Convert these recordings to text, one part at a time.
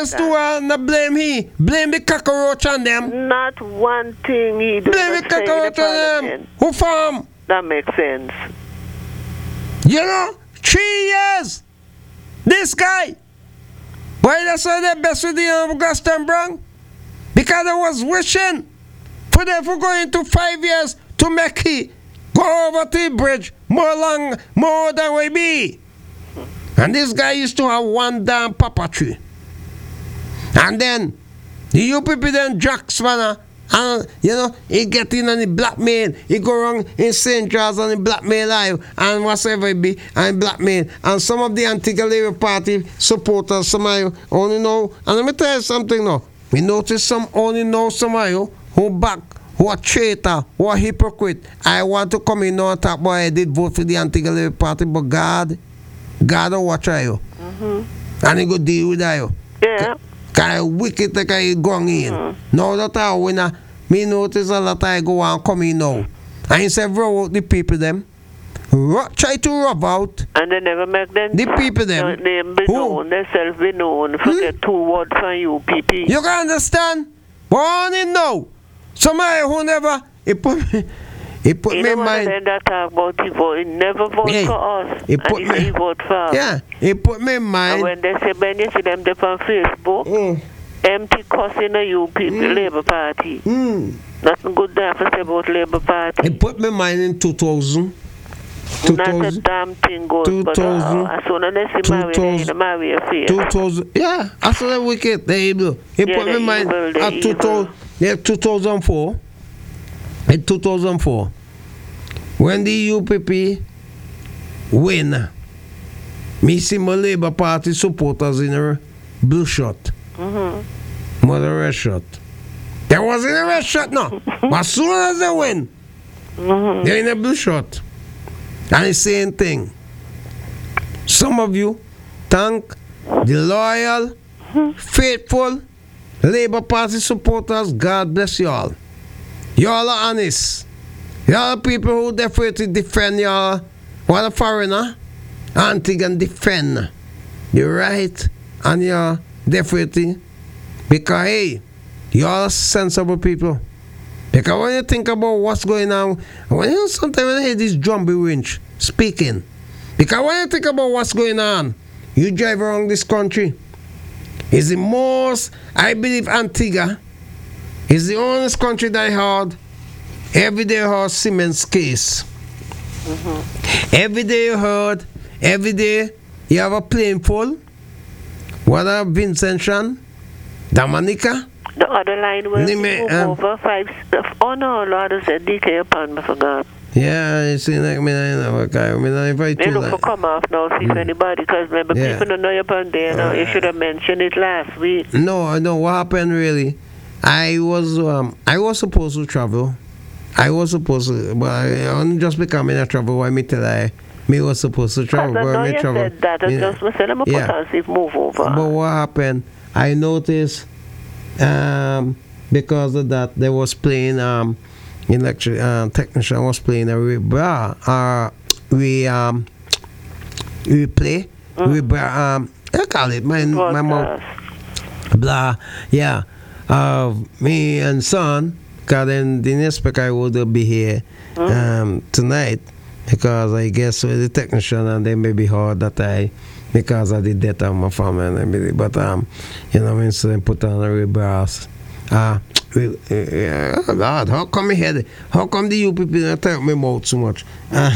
Martha Stewart, not blame he. Blame the cockroach on them. Not one thing he does. Blame the cockroach on them. Who farm? That makes sense. You know, 3 years. This guy. Why that's why they're best with the Gaston Brown? Because I was wishing for them to go into 5 years to make he go over to the bridge more than we be. And this guy used to have one damn papa tree. And then the UPP then Jack Spanner, and you know, he get in on the blackmail, he go around in St. Charles and the blackmail live and whatever it be, and blackmail. And some of the Antigua Labour Party supporters, some of you only know, and let me tell you something now, we notice some only know some of you who back, who are traitor, who are hypocrite. I want to come in now and talk about I did vote for the Antigua Labour Party, but God will watch you. And he go deal with you. Yeah. Because wicked like I going in. Now that I win, me notice a lot I go and come in now. And he said, roll out the people them. Try to rub out. And they never make them. The people them. Name be known, themselves be known. Forget 2 words from UPP. You can understand? Born in now. Somebody who never, he put me in mind. That talk about he vote. He never vote for us. He put and he vote for us. Yeah, he put me in mind. And when they say, when you see them there on Facebook, empty cussing the UPP, Labour Party. Nothing good there for say about Labour Party. He put me in mind in 2000. Not a damn thing good. 2000. As soon as they see marry affair. 2000. Yeah, as soon as wicked, they able. He put me in mind at 2000. Yeah, 2004. In 2004, when the UPP win, me see my Labour Party supporters in a blue shirt. Mother red shirt. They was in a red shirt now. But as soon as they win, they're in a blue shirt. And the same thing. Some of you thank the loyal, faithful Labour Party supporters. God bless you all. Y'all are honest. Y'all are people who definitely defend y'all. What a foreigner, Antigua and defend the right and y'all definitely. Because hey, y'all are sensible people. Because when you think about what's going on, sometimes when I hear this drumby winch speaking, because when you think about what's going on, you drive around this country, it's the most, I believe Antigua is the only country that I heard every day heard Siemens case. Every day you heard, every day you have a plane full. What are Vincentian, Dominica? The other line will move over 5. Oh no, Lord, I said DK upon me for God. Yeah, you see, like me, I know, okay. I mean, if I they look for come off now, see if anybody, because remember, people don't know you upon there now. You should have mentioned it last week. No, what happened really? I was supposed to travel. I was supposed to, but I only just becoming a travel. Why me tell I me was supposed to travel. But I know you said that. I just was saying, I'm going to put on see if move over. But what happened? I noticed because of that, they was playing technician was playing a replay. I call it my mom. Blah, yeah. Me and son, because then the next speaker I would be here tonight, because I guess with the technician and they may be hard that because I did that on my family and everything, but you know, when so put on a real brass. God, how come the UPP don't tell me mouth so much?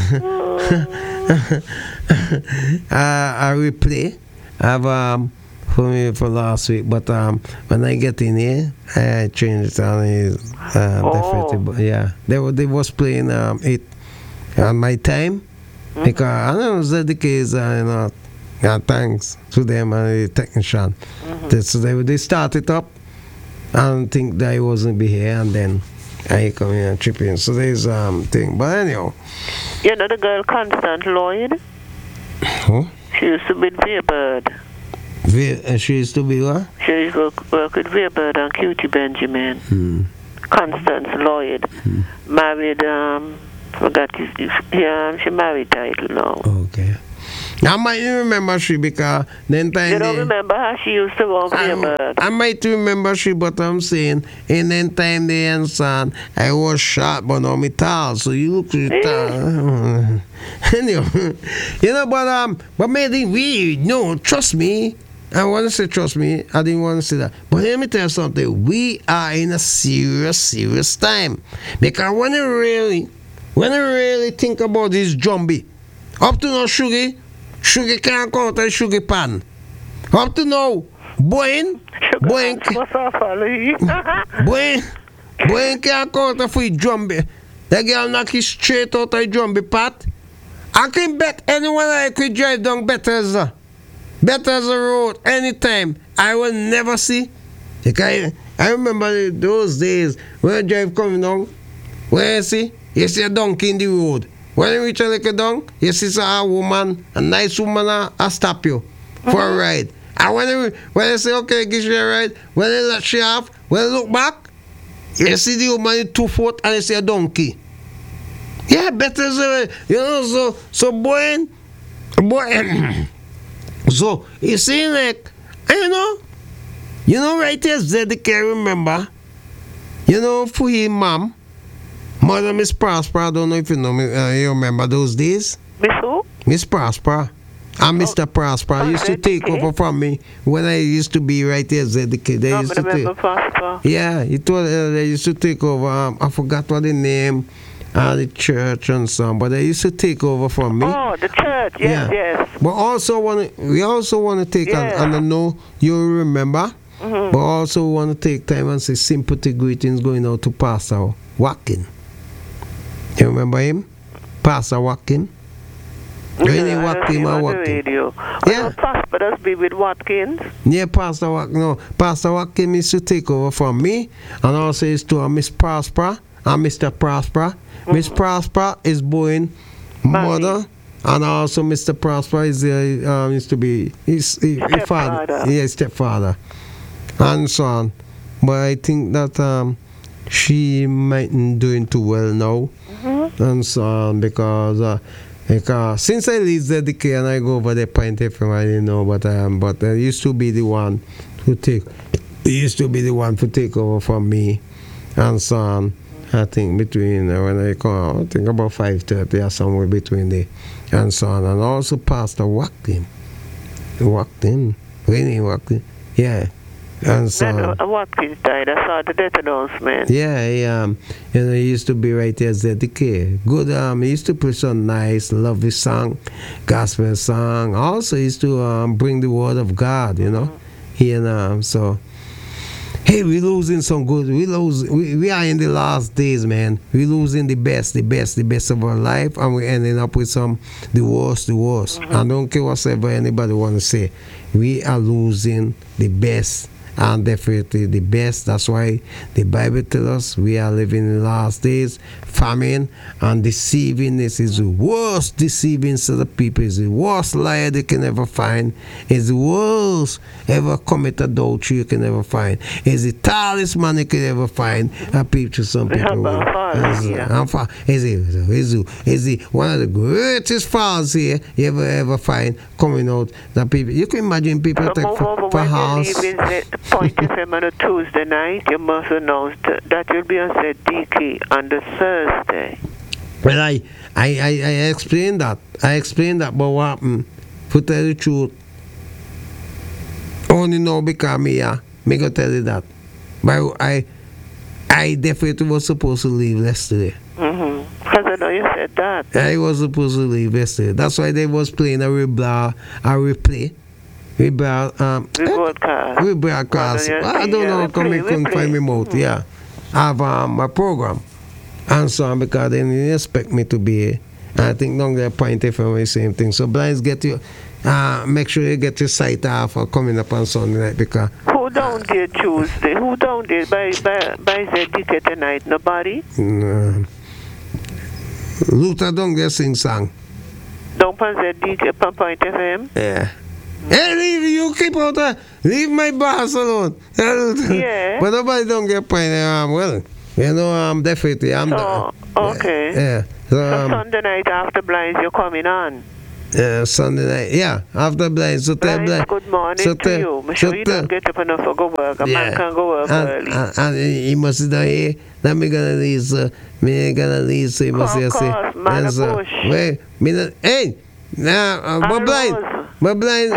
I replay. I have for me for last week, but when I get in here, I change it on definitely. Yeah, they was playing it on my time because I know that the case. Thanks to them and the technician. So they started up and think that I wasn't be here, and then I come in and chip in. So there's thing, but anyhow. You know the girl Constance Lloyd? Who? She used to be with Veerbird. She used to be what? She used to work with Veerbird and Cutie Benjamin. Constance Lloyd. Married, forgot his, she married title now. Okay. I might remember she because then time You don't remember how she used to walk here, but I might remember she, but I'm saying in then time they and son I was shot but no me tall, so you look tall. Anyway, but maybe no, trust me. I want to say trust me. I didn't want to say that. But let me tell you something. We are in a serious time. Because when I really think about this Jumbie, up to now sugar can't count a sugar pan. Up to now, Boeing can't count a free Jumbie. The girl knock it straight out of Jumbie pot. I can bet anyone I could drive down better as a road anytime. I will never see. Okay, I remember those days when I drive coming down. When you see a donkey in the road. When you reach a little down, you see a woman, a nice woman, I stop you for a ride. And when I say, okay, give you a ride, when I let you off, when I look back, you see the woman in 2 foot and you see a donkey. Yeah, better as a, so boy. So, you see, like, right here, Zedek, remember, for him, Mother Miss Prosper, I don't know if you know me, you remember those days? Miss who? Miss Prosper. And Mr. Prosper used to take over from me when I used to be right here, Zedek. They used to take, Prosper. yeah, they used to take over, I forgot what the name. The church and some, but they used to take over from me. Oh, the church, yes. But we also want to take, and I know you remember, but also want to take time and say sympathy greetings going out to Pastor Watkins. You remember him? Pastor Watkins? Really, Watkins or Watkins? Yeah. Pastor does be with Watkins. Yeah, Pastor Watkins. No, Pastor Watkins used to take over from me, and also used to Miss Prosper and Mr. Prosper. Miss Prosper is born mother, and also Mr. Prosper is used to be his father. Yeah, stepfather, and so on. But I think that she mightn't doing too well now, and so on because since I leave ZDK and I go over the Point FM, I didn't know, but I used to be the one to take. He used to be the one to take over from me, and so on. I think between when I come, I think about 5:30 or somewhere between there, and so on. And also Pastor Watkins, Winnie Watkins, yeah, and so on. Watkins died. I saw the death announcement. Yeah, he used to be right there at ZDK. Good, he used to play some nice, lovely song, gospel song. Also, he used to bring the word of God, so. Hey, we're losing some good. We are in the last days, man. We're losing the best of our life, and we're ending up with the worst. I don't care whatever anybody want to say. We are losing the best, and definitely the best. That's why the Bible tells us we are living in the last days. Famine and deceivingness is the worst deceiving set of people. It's the worst liar they can ever find. It's the worst ever commit adultery you can ever find. It's the tallest man you can ever find. Some people is one of the greatest falls here you ever find coming out. That people, you can imagine people so take for house. Point FM on a Tuesday night, you must announce that you'll be on ZDK on the Thursday. Well, I explained that. But what happened? To tell the truth, only know because me go tell you that. But I definitely was supposed to leave yesterday. Because I know you said that. I was supposed to leave yesterday. That's why they was playing a replay. We broadcast. I don't know how come they couldn't find me out. Yeah, I have my program, and so on because they didn't expect me to be here. And I think down there Point FM the same thing. So blinds get you. Make sure you get your site off for coming up on Sunday night because. Who down there Tuesday? Who down there by ZDK tonight? Nobody. Luther down there sing song. Down on ZDK on Point FM. Yeah. Hey, you keep out there. Leave my boss alone. Yeah. But nobody don't get point. Well, definitely. Okay. Yeah. So Sunday night after blinds, you're coming on. Sunday night. Yeah, after blind. So tell blind. Good morning to you. I'm sure you don't get up enough for go work. A man can go work early. And he must sit down here. That me gonna leave, so me gonna leave, so he must say, man, so, wait, me not, hey, now, we're blind,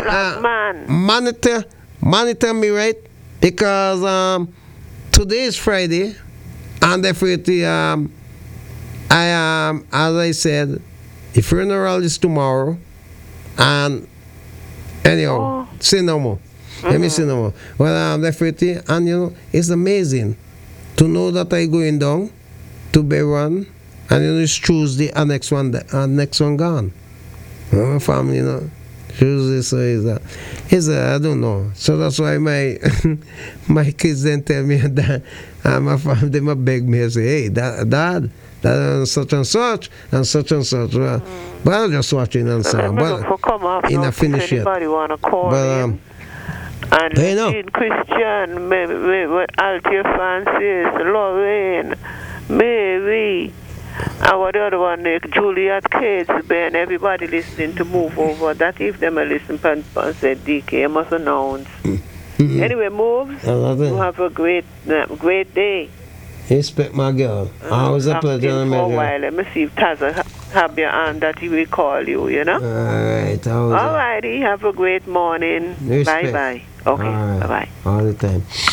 monitor me, right? Because today is Friday, and definitely, I am, as I said, the funeral is tomorrow, and anyhow, say no more. Let me say no more. Well, definitely, and you know, it's amazing to know that I going down to Beirut, and you know, it's Tuesday, and next one gone. My family, you know, Tuesday, so is I don't know. So that's why my my kids then tell me that, my family, they might beg me and say, hey, Dad, that such and such, and such and such. But I'm just watching and so. But in a finish yet. But and Jean Christian, Althea Francis, Lorraine, Mary, and what the other one, Juliet Cates, Ben, everybody listening to Move Over. That if them a listen, said DK, I must announce. Anyway, Moves, you have a great day. Respect my girl. Always a pleasure. For a while. Let me see if Taza have your hand that he will call you, you know? Alright. Alrighty, have a great morning. Respect. Bye-bye. Okay, right. bye-bye. All the time.